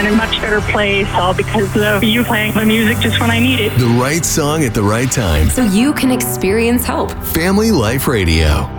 a much better place, all because of you playing my music just when I need it. The right song at the right time. So you can experience hope. Family Life Radio.